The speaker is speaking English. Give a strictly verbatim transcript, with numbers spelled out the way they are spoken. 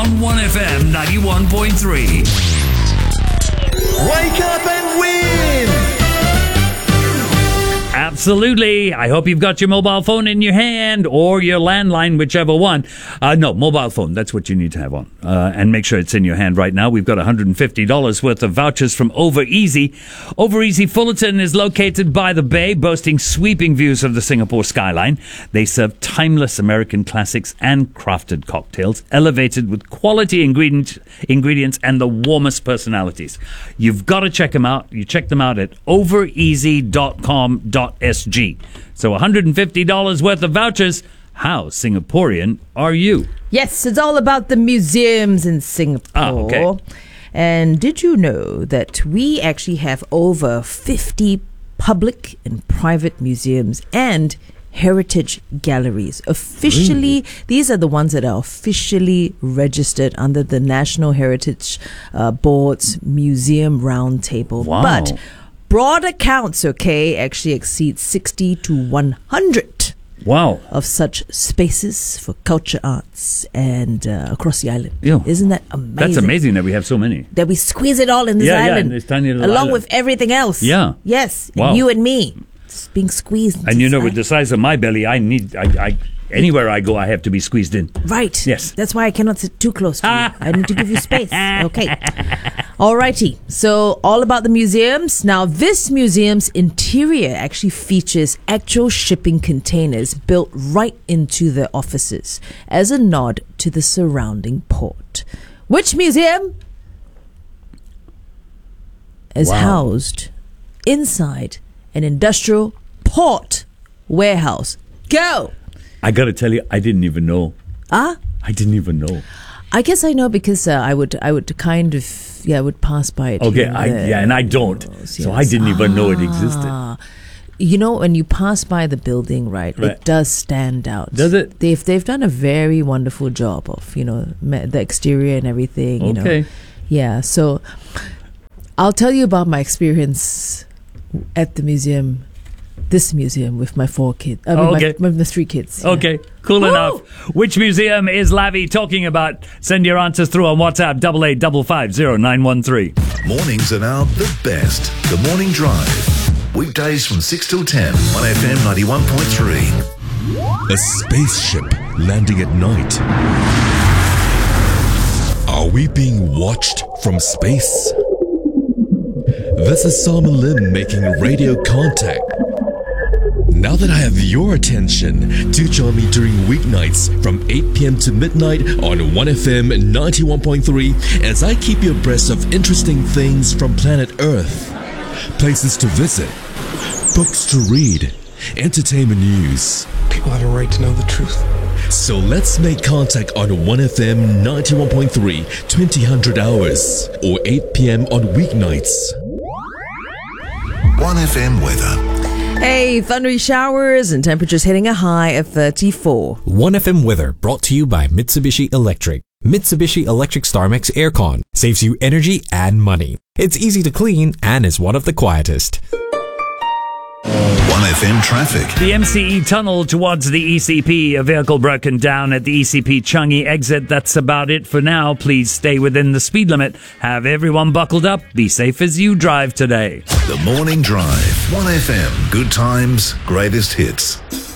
on one F M ninety-one point three. Wake up and win! Absolutely. I hope you've got your mobile phone in your hand or your landline, whichever one. Uh, no, mobile phone. That's what you need to have on. Uh, and make sure it's in your hand right now. We've got one hundred fifty dollars worth of vouchers from Over Easy. Over Easy Fullerton is located by the bay, boasting sweeping views of the Singapore skyline. They serve timeless American classics and crafted cocktails, elevated with quality ingredient, ingredients and the warmest personalities. You've got to check them out. You check them out at over easy dot com dot s g. So one hundred fifty dollars worth of vouchers. How Singaporean are you? Yes, it's all about the museums in Singapore. Oh, okay. And did you know that we actually have over fifty public and private museums and heritage galleries? Officially, Really? These are the ones that are officially registered under the National Heritage uh, Board's Museum Roundtable. Wow. But broad accounts, okay, actually exceed sixty to one hundred. Wow. Of such spaces for culture arts and uh, across the island. Yeah. Isn't that amazing? That's amazing that we have so many. That we squeeze it all in this Yeah, yeah, island. in this tiny little along island. with everything else. Yeah. Yes. Wow. And you and me. Just being squeezed. into And you know, this with the island. size of my belly, I need, I, I, anywhere I go, I have to be squeezed in. Right. Yes. That's why I cannot sit too close to you. I need to give you space. Okay. Alrighty. So, all about the museums. Now, this museum's interior actually features actual shipping containers built right into the offices as a nod to the surrounding port. Which museum is Wow. housed inside an industrial port warehouse? Go! I got to tell you, I didn't even know. Ah? I didn't even know. I guess I know because uh, I would I would kind of yeah I would pass by it. Okay, here and I, there. yeah, and I don't. So I Yes. didn't even know it existed. Ah. You know, when you pass by the building, right, Right. it does stand out. Does it? They've they've done a very wonderful job of you know me- the exterior and everything. You Okay. know, yeah. So I'll tell you about my experience at the museum. This museum with my four kids. I mean, Oh, okay. my, my, my three kids. yeah. Okay, cool Woo! enough. Which museum is Lavi talking about? Send your answers through on WhatsApp, double eight double five zero nine one three. Mornings are now the best. The Morning Drive. Weekdays from six till ten on F M ninety-one point three. A spaceship landing at night. Are we being watched from space? This is Simon Lim making radio contact. Now that I have your attention, do join me during weeknights from eight p.m. to midnight on one F M ninety-one point three as I keep you abreast of interesting things from planet Earth. Places to visit, books to read, entertainment news. People have a right to know the truth. So let's make contact on one F M ninety-one point three, twenty hundred hours, or eight p.m. on weeknights. one F M weather. Hey, thundery showers and temperatures hitting a high of thirty-four. one F M weather brought to you by Mitsubishi Electric. Mitsubishi Electric StarMax Aircon saves you energy and money. It's easy to clean and is one of the quietest. one F M traffic. The M C E tunnel towards the E C P, a vehicle broken down at the E C P Changi exit. That's about it for now. Please stay within the speed limit. Have everyone buckled up. Be safe as you drive today. The Morning Drive. one F M. Good times, greatest hits.